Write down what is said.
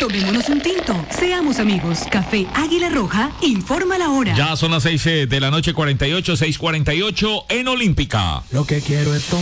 Tomémonos un tinto. Seamos amigos. Café Águila Roja informa la hora. Ya son las 6 de la noche, 48, 6:48 en Olímpica. Lo que quiero es